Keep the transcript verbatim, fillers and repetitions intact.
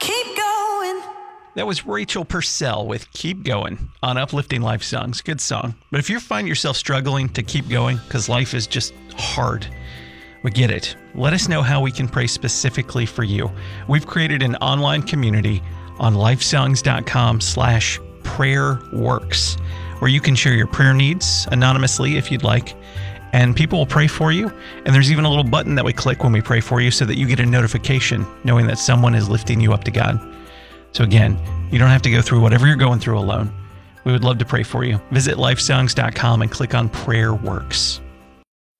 keep going. That was Rachel Purcell with Keep Going on Uplifting Life Songs. Good song. But if you find yourself struggling to keep going because life is just hard, we get it. Let us know how we can pray specifically for you. We've created an online community on lifesongs.com slash prayer works, where you can share your prayer needs anonymously if you'd like, and people will pray for you. And there's even a little button that we click when we pray for you so that you get a notification knowing that someone is lifting you up to God. So again, you don't have to go through whatever you're going through alone. We would love to pray for you. Visit lifesongs dot com and click on Prayer Works.